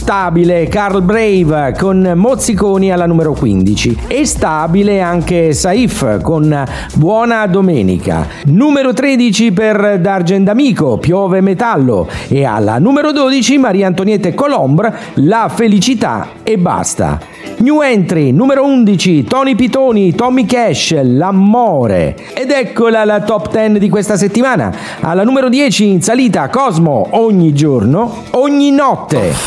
stabile Carl Brave con Mozziconi alla numero 15 e stabile anche Saif con Buona Domenica. Numero 13 per D'Argent D'Amico, Piove Metallo, e alla numero 12 Maria Antonietta Colombre, La felicità e basta. New entry, numero 11, Tony Pitoni, Tommy Cash, L'amore. Ed eccola la top 10 di questa settimana. Alla numero 10 in salita Cosmo, Ogni giorno, ogni notte.